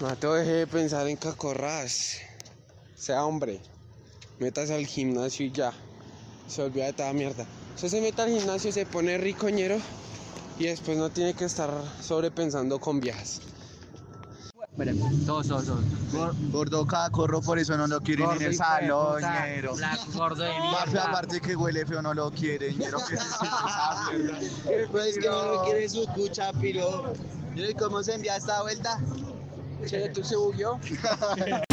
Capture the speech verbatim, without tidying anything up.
Mateo, deje de pensar en cacorras. Sea hombre. Métase al gimnasio y ya. Se olvida de toda mierda. Usted se mete al gimnasio, se pone ricoñero y después no tiene que estar sobrepensando con viejas. Todos, todos, todos. Gordo cacorro, por eso no lo quieren en el salón, ñero. Black gordo de Parce, mierda. aparte que huele feo, no lo quieren, ñero. Que se esa mierda. Pues que no lo quiere su cucha, piro. ¿Y cómo se envía esta vuelta? Che, ¿tú se bugueó?